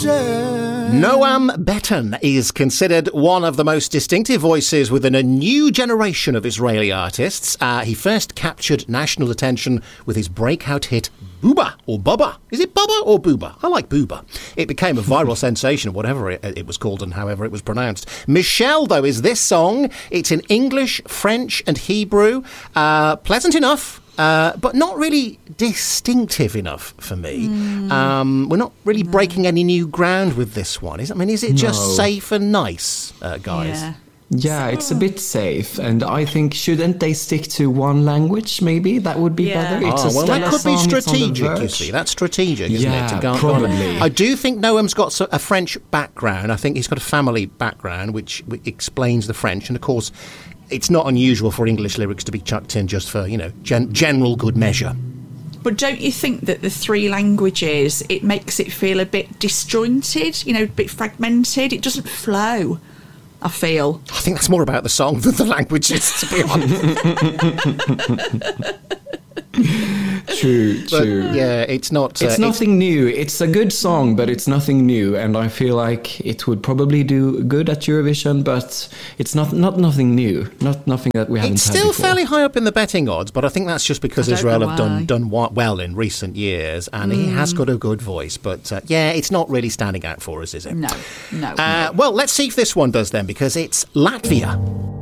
Noam Beton is considered one of the most distinctive voices within a new generation of Israeli artists. He first captured national attention with his breakout hit Booba, or Bubba. Is it Bubba or Booba? I like Booba. It became a viral sensation, whatever it was called and however it was pronounced. Michelle, though, is this song. It's in English, French and Hebrew. Pleasant enough. But not really distinctive enough for me. We're not really breaking any new ground with this one. Is it just safe and nice, guys? Yeah, it's a bit safe, and I think shouldn't they stick to one language? Maybe that would be better. That could be strategic. You see, that's strategic, isn't it? Probably. I do think Noam's got a French background. I think he's got a family background, which explains the French, and of course, it's not unusual for English lyrics to be chucked in just for general good measure. But don't you think that the three languages, it makes it feel a bit disjointed, a bit fragmented? It doesn't flow, I feel. I think that's more about the song than the languages, to be honest. True. Yeah, it's not... it's nothing new. It's a good song, but it's nothing new. And I feel like it would probably do good at Eurovision, but it's not nothing new. Nothing that we haven't It's had still before. fairly high up in the betting odds, but I think that's just because Israel have done well in recent years, and he has got a good voice. But it's not really standing out for us, is it? No. Well, let's see if this one does then, because it's Latvia.